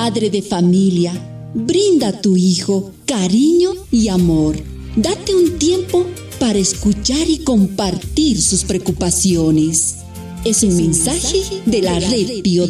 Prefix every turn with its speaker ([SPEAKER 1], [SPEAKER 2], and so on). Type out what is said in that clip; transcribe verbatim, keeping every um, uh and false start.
[SPEAKER 1] padre de familia, brinda a tu hijo cariño y amor. Date un tiempo para escuchar y compartir sus preocupaciones. Es un mensaje de la Red Pío